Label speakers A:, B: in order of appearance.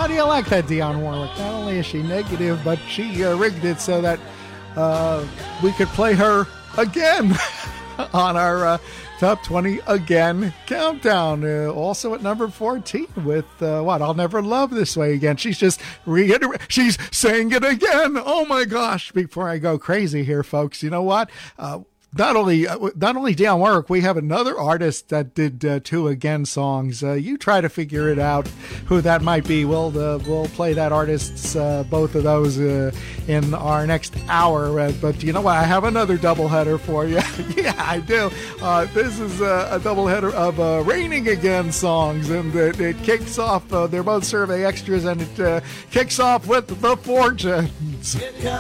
A: How do you like that, Dionne Warwick? Not only is she negative, but she rigged it so that we could play her again on our Top 20 Again countdown. Also at number 14 with I'll Never Love This Way Again. She's just she's saying it again. Oh my gosh. Before I go crazy here, folks, you know what? Not only Dionne Warwick, we have another artist that did 2 Again songs. You try to figure it out who that might be. We'll play that artist's both of those in our next hour. But you know what? I have another doubleheader for you. Yeah, I do. This is a doubleheader of Raining Again songs, and it kicks off. They're both survey extras, and it kicks off with The Fortunes.